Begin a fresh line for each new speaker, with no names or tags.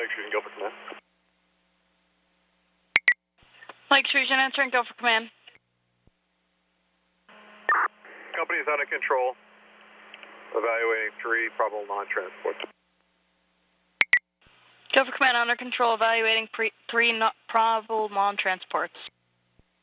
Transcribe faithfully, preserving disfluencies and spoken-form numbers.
Lake Fusion, go for command.
Lake Fusion, answering, go for command.
Company is under control. Evaluating three probable non-transport.
Go for command, under control, evaluating pre three no probable non-transports.